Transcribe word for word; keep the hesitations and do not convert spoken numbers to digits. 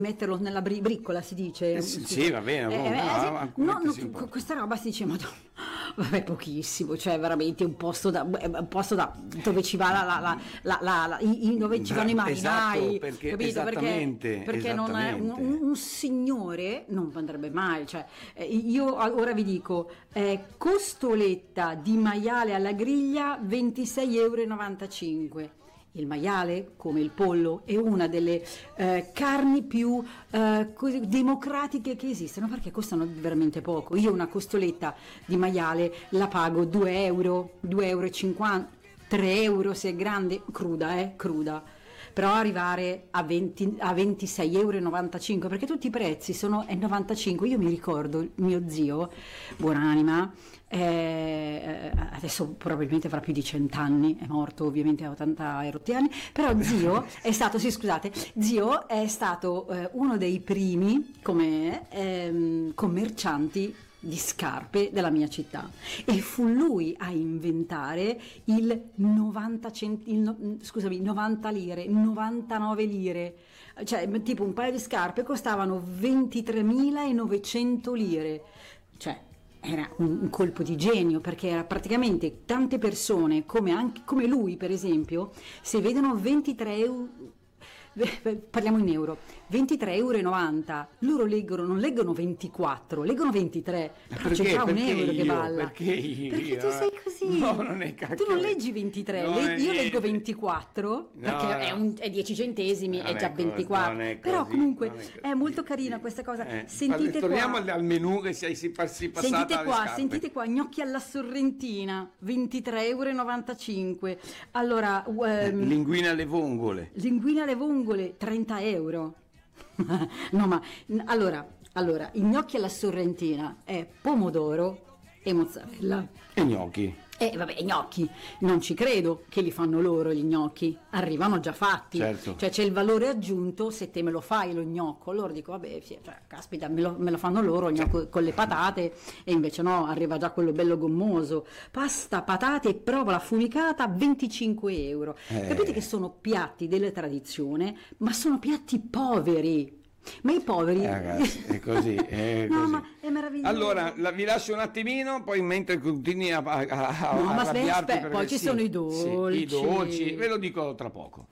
metterlo nella bri- briccola, si dice. Eh, sì, sì, va bene. Eh, no, eh, sì, no, no, si può. questa roba si dice, madonna, vabbè, pochissimo, cioè veramente un posto da, un posto da dove ci va la, la, la, la, la, la i, dove ci vanno i marinai, esatto, perché, capito? esattamente, Perché, perché non è un, esattamente. un, un signore non andrebbe mai, cioè eh, io ora vi dico, eh, costoletta di maiale alla griglia ventisei euro e novantacinque. Il maiale, come il pollo, è una delle eh, carni più eh, così, democratiche che esistono, perché costano veramente poco. Io una costoletta di maiale la pago due euro, due euro e cinquanta, tre euro se è grande, cruda, eh, cruda. Però arrivare a, venti, a ventisei euro e novantacinque, perché tutti i prezzi sono è novantacinque. Io mi ricordo mio zio, buonanima, eh, adesso probabilmente avrà più di cent'anni, è morto ovviamente a ottanta erotti anni, però zio è stato, sì scusate, zio è stato eh, uno dei primi come ehm, commercianti di scarpe della mia città, e fu lui a inventare il novanta cent- il no, scusami novanta lire, novantanove lire, cioè tipo un paio di scarpe costavano ventitremilanovecento lire, cioè era un, un colpo di genio, perché era praticamente tante persone come, anche, come lui per esempio, se vedono ventitré euro, parliamo in euro, ventitré euro e novanta, loro leggono, non leggono ventiquattro, leggono ventitré, però Perché? c'è già un Perché euro io? che balla. Perché io? Perché tu sei così. No, non è cacchio. Tu non leggi ventitré, Non le- è io niente. leggo ventiquattro, No, perché no. è, un, è dieci centesimi, Non è già è così, ventiquattro. non è Però così, comunque non è, è così. molto carina questa cosa. Eh, Sentite torniamo qua. al, al menù che sei si, passi, passata Sentite alle qua, scarpe. sentite qua, gnocchi alla sorrentina, ventitré euro e novantacinque. Allora, ehm, Linguine alle vongole. linguine alle vongole, trenta euro. No, ma n- allora, allora, i gnocchi alla sorrentina è pomodoro e mozzarella. E gnocchi. E vabbè, i gnocchi, non ci credo che li fanno loro gli gnocchi, arrivano già fatti, Certo. cioè c'è il valore aggiunto se te me lo fai lo gnocco, allora dico vabbè, sì, cioè, caspita, me lo, me lo fanno loro il gnocco con le patate, e invece no, arriva già quello bello gommoso, pasta, patate e provola affumicata, venticinque euro. Eh. Capite che sono piatti della tradizione, ma sono piatti poveri. Ma i poveri, Eh, ragazzi, è così, è no, così. ma è meraviglioso. Allora, la, vi lascio un attimino, poi mentre continui a, a, a No, ma arrabbiarti aspetta, per- poi ci sì, sono i sì, dolci. i dolci, ve lo dico tra poco.